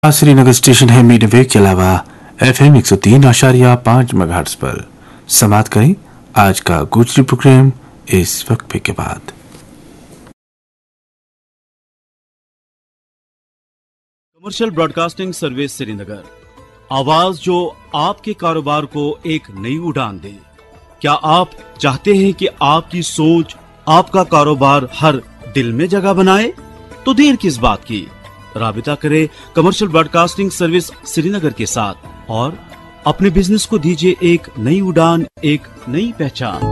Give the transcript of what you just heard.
Srinagar station है medium wave के अलावा FM 103.5 मेगाहर्ट्ज पर। समाप्त करें आज का गुजरी प्रोग्राम इस वक्त के बाद। कमर्शियल ब्रॉडकास्टिंग सर्विस श्रीनगर, आवाज जो आपके कारोबार को एक नई उड़ान दे। क्या आप चाहते हैं कि आपकी सोच आपका कारोबार हर दिल में जगह बनाए? तो देर किस बात की, राबिता करें कमर्शियल ब्रॉडकास्टिंग सर्विस श्रीनगर के साथ और अपने बिजनेस को दीजिए एक नई उड़ान, एक नई पहचान।